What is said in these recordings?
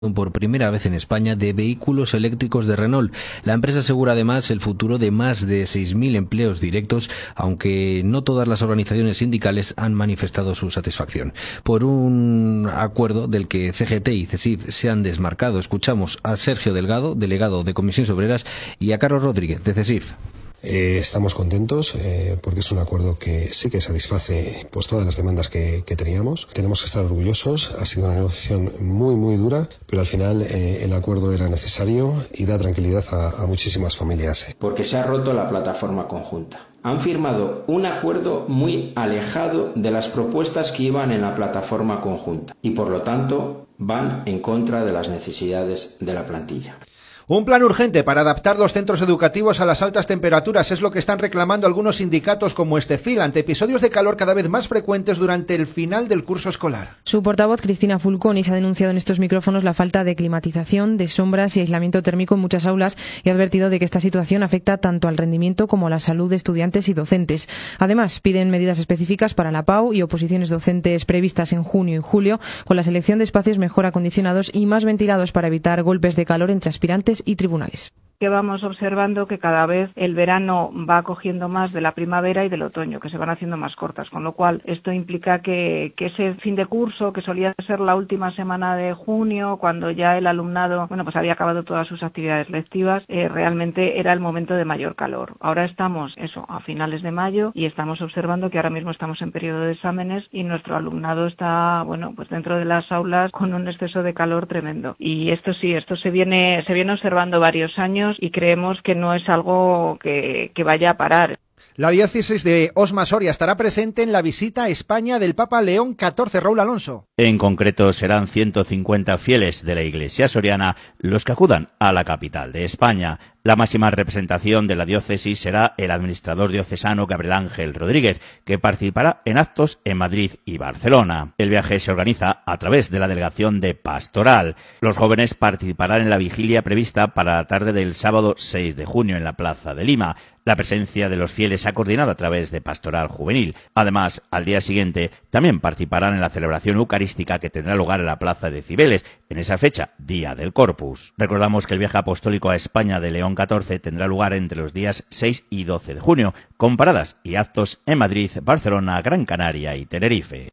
Por primera vez en España de vehículos eléctricos de Renault. La empresa asegura además el futuro de más de 6.000 empleos directos, aunque no todas las organizaciones sindicales han manifestado su satisfacción. Por un acuerdo del que CGT y CESIF se han desmarcado, escuchamos a Sergio Delgado, delegado de Comisiones Obreras, y a Carlos Rodríguez, de CESIF. Estamos contentos porque es un acuerdo que sí que satisface pues todas las demandas que teníamos. Tenemos que estar orgullosos. Ha sido una negociación muy dura, pero al final el acuerdo era necesario y da tranquilidad a muchísimas familias. Porque se ha roto la plataforma conjunta. Han firmado un acuerdo muy alejado de las propuestas que iban en la plataforma conjunta y por lo tanto van en contra de las necesidades de la plantilla. Un plan urgente para adaptar los centros educativos a las altas temperaturas es lo que están reclamando algunos sindicatos como Estefil ante episodios de calor cada vez más frecuentes durante el final del curso escolar. Su portavoz, Cristina Fulconis, ha denunciado en estos micrófonos la falta de climatización, de sombras y aislamiento térmico en muchas aulas y ha advertido de que esta situación afecta tanto al rendimiento como a la salud de estudiantes y docentes. Además, piden medidas específicas para la PAU y oposiciones docentes previstas en junio y julio, con la selección de espacios mejor acondicionados y más ventilados para evitar golpes de calor entre aspirantes y tribunales. Que vamos observando que cada vez el verano va cogiendo más de la primavera y del otoño, que se van haciendo más cortas, con lo cual esto implica que ese fin de curso, que solía ser la última semana de junio, cuando ya el alumnado pues había acabado todas sus actividades lectivas, realmente era el momento de mayor calor. Ahora estamos a finales de mayo y estamos observando que ahora mismo estamos en periodo de exámenes y nuestro alumnado está pues dentro de las aulas con un exceso de calor tremendo. Y esto se viene observando varios años y creemos que no es algo que vaya a parar. La diócesis de Osma Soria estará presente en la visita a España del Papa León XIV, Raúl Alonso. En concreto serán 150 fieles de la Iglesia soriana los que acudan a la capital de España. La máxima representación de la diócesis será el administrador diocesano Gabriel Ángel Rodríguez, que participará en actos en Madrid y Barcelona. El viaje se organiza a través de la delegación de Pastoral. Los jóvenes participarán en la vigilia prevista para la tarde del sábado 6 de junio en la Plaza de Lima. La presencia de los fieles se ha coordinado a través de Pastoral Juvenil. Además, al día siguiente también participarán en la celebración eucarística que tendrá lugar en la Plaza de Cibeles, en esa fecha, Día del Corpus. Recordamos que el viaje apostólico a España de León XIV tendrá lugar entre los días 6 y 12 de junio, con paradas y actos en Madrid, Barcelona, Gran Canaria y Tenerife.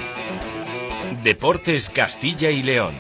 Deportes Castilla y León.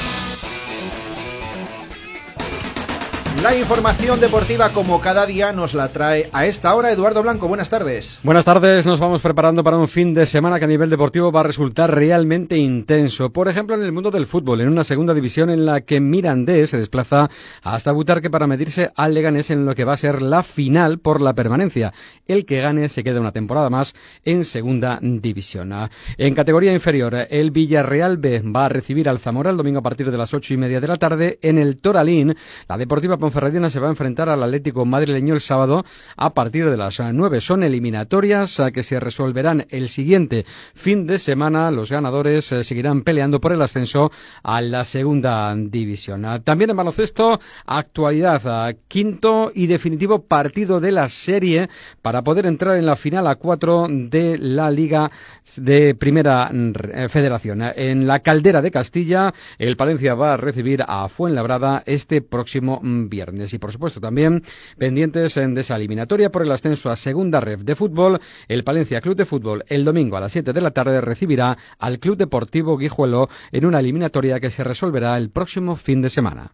La información deportiva, como cada día, nos la trae a esta hora Eduardo Blanco. Buenas tardes. Buenas tardes. Nos vamos preparando para un fin de semana que a nivel deportivo va a resultar realmente intenso. Por ejemplo, en el mundo del fútbol, en una segunda división en la que Mirandés se desplaza hasta Butarque para medirse al Leganés en lo que va a ser la final por la permanencia. El que gane se queda una temporada más en segunda división. En categoría inferior, el Villarreal B va a recibir al Zamora el domingo a partir de las 8:30 de la tarde. En el Toralín, la Deportiva Ponferradina se va a enfrentar al Atlético madrileño el sábado a partir de las 9. Son eliminatorias que se resolverán el siguiente fin de semana. Los ganadores seguirán peleando por el ascenso a la segunda división. También en baloncesto, actualidad, quinto y definitivo partido de la serie para poder entrar en la final a 4 de la Liga de Primera Federación. En la Caldera de Castilla, el Palencia va a recibir a Fuenlabrada este próximo viernes. Y por supuesto también pendientes de esa eliminatoria por el ascenso a segunda ref de fútbol. El Palencia Club de Fútbol el domingo a las 7 de la tarde recibirá al Club Deportivo Guijuelo en una eliminatoria que se resolverá el próximo fin de semana.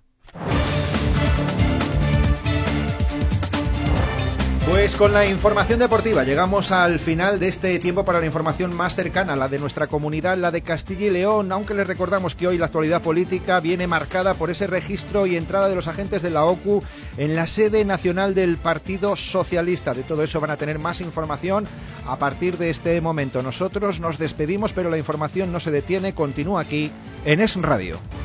Pues con la información deportiva llegamos al final de este tiempo para la información más cercana, la de nuestra comunidad, la de Castilla y León, aunque les recordamos que hoy la actualidad política viene marcada por ese registro y entrada de los agentes de la OCU en la sede nacional del Partido Socialista. De todo eso van a tener más información a partir de este momento. Nosotros nos despedimos, pero la información no se detiene, continúa aquí en Es Radio.